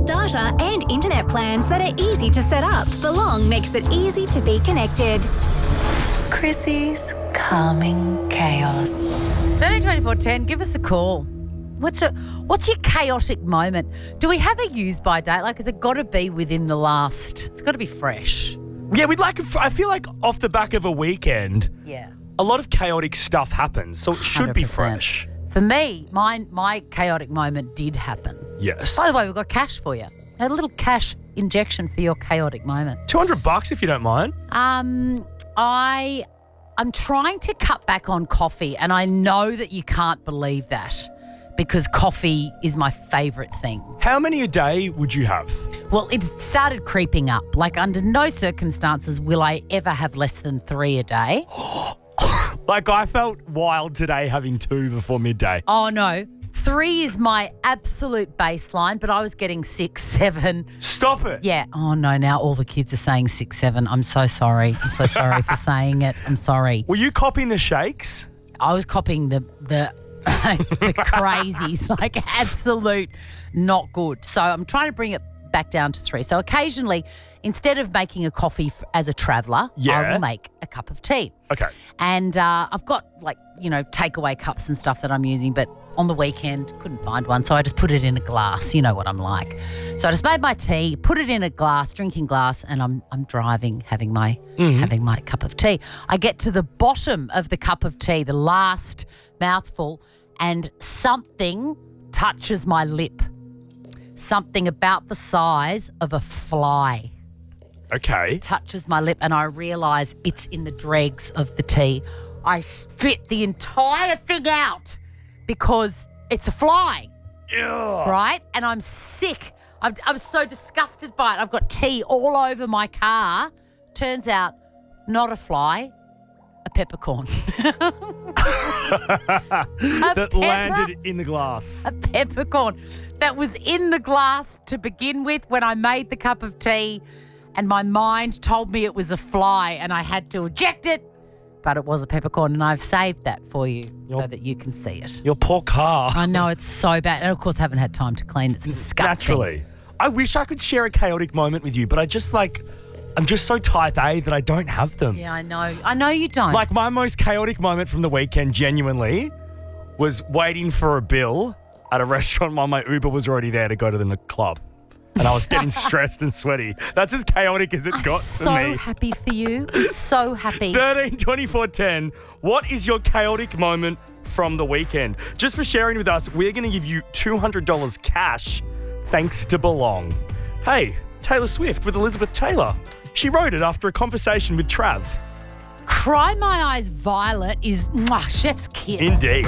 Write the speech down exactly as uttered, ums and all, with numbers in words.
data and internet plans that are easy to set up. Belong makes it easy to be connected. Chrissy's Calming Chaos. thirteen twenty-four ten, give us a call. What's a what's your chaotic moment? Do we have a use by date? Like, has it got to be within the last? It's got to be fresh. Yeah, we'd like. I feel like off the back of a weekend, Yeah. a lot of chaotic stuff happens, so it should be one hundred percent. fresh. For me, my my chaotic moment did happen. Yes. By the way, we've got cash for you. A little cash injection for your chaotic moment. Two hundred bucks if you don't mind. Um, I, I'm trying to cut back on coffee, and I know that you can't believe that because coffee is my favourite thing. How many a day would you have? Well, it started creeping up. Like, under no circumstances will I ever have less than three a day. Like, I felt wild today having two before midday. Oh, no. Three is my absolute baseline, but I was getting six, seven. Stop it. Yeah. Oh, no. Now all the kids are saying six, seven. I'm so sorry. I'm so sorry for saying it. I'm sorry. Were you copying the shakes? I was copying the the, the crazies, like absolute not good. So I'm trying to bring it back down to three. So occasionally, instead of making a coffee f- as a traveller, Yeah. I will make a cup of tea. Okay. And uh, I've got, like, you know, takeaway cups and stuff that I'm using, but on the weekend couldn't find one, so I just put it in a glass. You know what I'm like. So I just made my tea, put it in a glass, drinking glass, and I'm I'm driving, having my Mm-hmm. having my cup of tea. I get to the bottom of the cup of tea, the last mouthful, and something touches my lip. Something about the size of a fly Okay. touches my lip, and I realise it's in the dregs of the tea. I spit the entire thing out because it's a fly, Ugh. right? And I'm sick. I'm, I'm so disgusted by it. I've got tea all over my car. Turns out, not a fly, a peppercorn. a That pepper- landed in the glass. a peppercorn that was in the glass to begin with when I made the cup of tea, and my mind told me it was a fly and I had to eject it, but it was a peppercorn, and I've saved that for you so Your- that you can see it. Your poor car. I know, it's so bad, and of course haven't had time to clean. It's disgusting. Naturally. I wish I could share a chaotic moment with you, but I just like, I'm just so type A that I don't have them. Yeah, I know. I know you don't. Like, my most chaotic moment from the weekend, genuinely, was waiting for a bill at a restaurant while my Uber was already there to go to the club. And I was getting stressed and sweaty. That's as chaotic as it I'm got so for me. happy for you. I'm so happy. thirteen twenty-four ten. What is your chaotic moment from the weekend? Just for sharing with us, we're going to give you two hundred dollars cash thanks to Belong. Hey, Taylor Swift with Elizabeth Taylor. She wrote it after a conversation with Trav. Cry My Eyes Violet is mwah, chef's kiss. Indeed.